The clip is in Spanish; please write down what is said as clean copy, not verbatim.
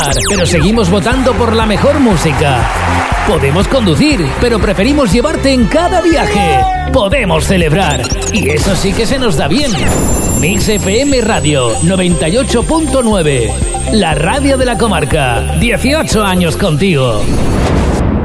pero seguimos votando por la mejor música. Podemos conducir, pero preferimos llevarte en cada viaje. Podemos celebrar, y eso sí que se nos da bien. Mix FM Radio 98.9, la radio de la comarca. 18 años contigo.